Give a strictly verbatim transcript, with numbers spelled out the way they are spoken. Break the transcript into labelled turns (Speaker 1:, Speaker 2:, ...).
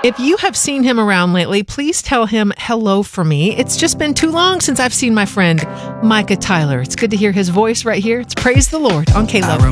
Speaker 1: If you have seen him around lately, please tell him hello for me. It's just been too long since I've seen my friend Micah Tyler. It's good to hear his voice right here. It's Praise the Lord on K-Love.